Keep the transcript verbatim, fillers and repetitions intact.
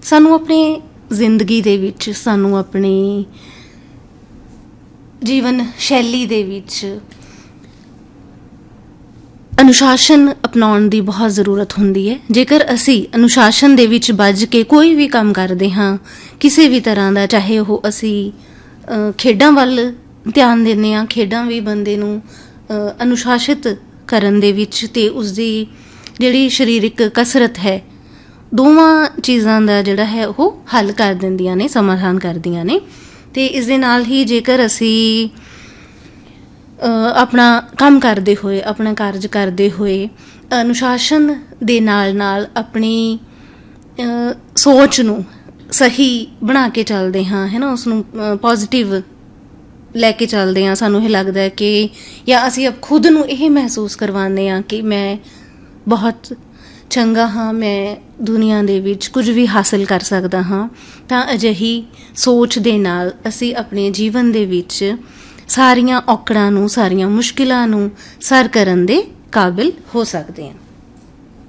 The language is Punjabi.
ਸਾਨੂੰ ਆਪਣੀ ਜ਼ਿੰਦਗੀ ਦੇ ਵਿੱਚ, ਸਾਨੂੰ ਆਪਣੀ ਜੀਵਨ ਸ਼ੈਲੀ ਦੇ ਵਿੱਚ ਅਨੁਸ਼ਾਸਨ ਅਪਣਾਉਣ ਦੀ ਬਹੁਤ ਜ਼ਰੂਰਤ ਹੁੰਦੀ ਹੈ। ਜੇਕਰ ਅਸੀਂ ਅਨੁਸ਼ਾਸਨ ਦੇ ਵਿੱਚ ਬੱਝ ਕੇ ਕੋਈ ਵੀ ਕੰਮ ਕਰਦੇ ਹਾਂ ਕਿਸੇ ਵੀ ਤਰ੍ਹਾਂ ਦਾ, ਚਾਹੇ ਉਹ ਅਸੀਂ ਖੇਡਾਂ ਵੱਲ ਧਿਆਨ ਦਿੰਦੇ ਹਾਂ, ਖੇਡਾਂ ਵੀ ਬੰਦੇ ਨੂੰ ਅਨੁਸ਼ਾਸਿਤ ਕਰਨ ਦੇ ਵਿੱਚ ਅਤੇ ਉਸਦੀ ਜਿਹੜੀ ਸਰੀਰਕ ਕਸਰਤ ਹੈ, ਦੋਵਾਂ ਚੀਜ਼ਾਂ ਦਾ ਜਿਹੜਾ ਹੈ ਉਹ ਹੱਲ ਕਰ ਦਿੰਦੀਆਂ ਨੇ, ਸਮਾਧਾਨ ਕਰਦੀਆਂ ਨੇ। ਅਤੇ ਇਸ ਦੇ ਨਾਲ ਹੀ ਜੇਕਰ ਅਸੀਂ ਆਪਣਾ ਕੰਮ ਕਰਦੇ ਹੋਏ, ਆਪਣਾ ਕਾਰਜ ਕਰਦੇ ਹੋਏ ਅਨੁਸ਼ਾਸਨ ਦੇ ਨਾਲ ਨਾਲ ਆਪਣੀ ਸੋਚ ਨੂੰ ਸਹੀ ਬਣਾ ਕੇ ਚੱਲਦੇ ਹਾਂ, ਹੈ ਨਾ, ਉਸਨੂੰ ਪੋਜ਼ੀਟਿਵ ਲੈ ਕੇ ਚੱਲਦੇ ਹਾਂ, ਸਾਨੂੰ ਇਹ ਲੱਗਦਾ ਕਿ ਜਾਂ ਅਸੀਂ ਖੁਦ ਨੂੰ ਇਹ ਮਹਿਸੂਸ ਕਰਵਾਉਂਦੇ ਹਾਂ ਕਿ ਮੈਂ ਬਹੁਤ ਚੰਗਾ ਹਾਂ, ਮੈਂ ਦੁਨੀਆ ਦੇ ਵਿੱਚ ਕੁਝ ਵੀ ਹਾਸਿਲ ਕਰ ਸਕਦਾ ਹਾਂ, ਤਾਂ ਅਜਿਹੀ ਸੋਚ ਦੇ ਨਾਲ ਅਸੀਂ ਆਪਣੇ ਜੀਵਨ ਦੇ ਵਿੱਚ ਸਾਰੀਆਂ ਔਕੜਾਂ ਨੂੰ, ਸਾਰੀਆਂ ਮੁਸ਼ਕਿਲਾਂ ਨੂੰ ਸਰ ਕਰਨ ਦੇ ਕਾਬਿਲ ਹੋ ਸਕਦੇ ਹਾਂ।